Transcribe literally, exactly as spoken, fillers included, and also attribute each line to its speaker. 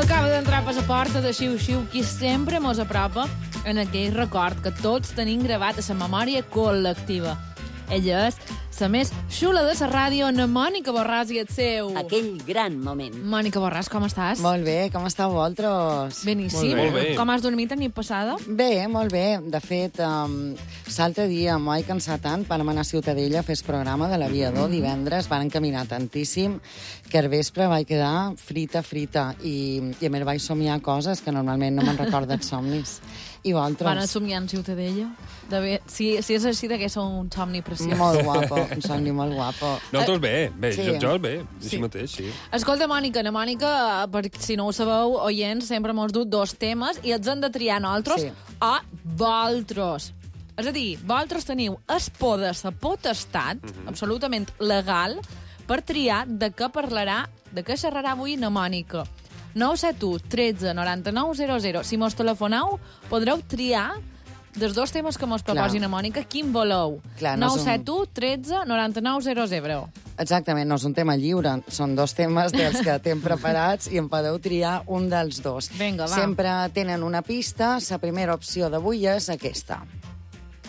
Speaker 1: Acaba d'entrar per la porta de Xiu-Xiu, qui sempre mos apropa en aquell record que tots tenim gravat a la memòria col·lectiva. Ella és la més xula de la ràdio, na Mònica Borràs i el seu...
Speaker 2: Aquell gran moment.
Speaker 1: Mònica Borràs, com estàs?
Speaker 3: Molt bé, com esteu vosaltres?
Speaker 1: Beníssim.
Speaker 4: Molt bé.
Speaker 1: Com has dormit la nit passada?
Speaker 3: Bé, molt bé. De fet, um, l'altre dia m'ho vaig cansar tant, vam anar a Ciutadella a fer el programa de l'aviador divendres, van caminar tantíssim que al vespre vaig quedar frita, frita, i, i a més vaig somiar coses que normalment no me'n recordo els somnis. I vosaltres?
Speaker 1: Van a somiar en Ciutadella? De bé, si, si és així, que és un somni preciós.
Speaker 3: Molt guapo, un somni molt guapo.
Speaker 4: Nosaltres bé, bé,
Speaker 3: Sí.
Speaker 4: jo, jo bé,
Speaker 1: Sí.
Speaker 4: així mateix, sí.
Speaker 1: Escolta, Mònica, na Mònica, per si no ho sabeu, oients, sempre m'has dut dos temes i els hem de triar nosaltres
Speaker 3: Sí.
Speaker 1: o vosaltres. És a dir, vosaltres teniu el poder, la potestat,
Speaker 4: Mhm.
Speaker 1: absolutament legal, per triar de què parlarà, de què xerrarà avui na Mònica. nou set u tretze noranta-nou zero zero. Si mos telefoneu, podreu triar dels dos temes que mos proposi na Mònica, quin voleu.
Speaker 3: Clar, no
Speaker 1: nou
Speaker 3: és un-
Speaker 1: set u tretze noranta-nou zero zero.
Speaker 3: Exactament, no és un tema lliure, són dos temes dels que tem preparats i en podeu triar un dels dos.
Speaker 1: Vinga, va.
Speaker 3: Sempre tenen una pista, la primera opció d'avui és aquesta.